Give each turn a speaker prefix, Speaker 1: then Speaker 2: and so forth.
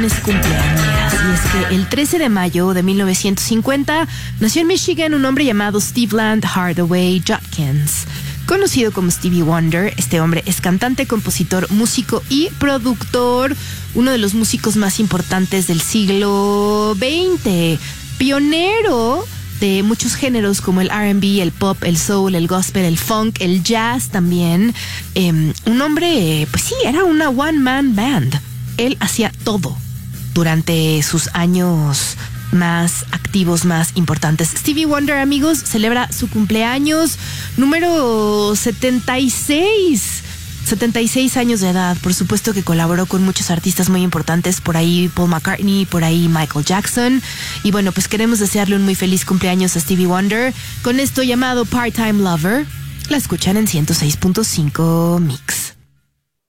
Speaker 1: Cumpleañeras, y es que el 13 de mayo de 1950 nació en Michigan un hombre llamado Steve Land Hardaway Judkins. Conocido como Stevie Wonder, este hombre es cantante, compositor, músico y productor, uno de los músicos más importantes del siglo XX, pionero de muchos géneros como el R&B, el pop, el soul, el gospel, el funk, el jazz también. Un hombre, pues sí, era una one-man band. Él hacía todo durante sus años más activos, más importantes. Stevie Wonder, amigos, celebra su cumpleaños número 76. 76 años de edad. Por supuesto que colaboró con muchos artistas muy importantes, por ahí Paul McCartney, por ahí Michael Jackson. Y bueno, pues queremos desearle un muy feliz cumpleaños a Stevie Wonder con esto llamado Part-Time Lover. La escuchan en 106.5 Mix.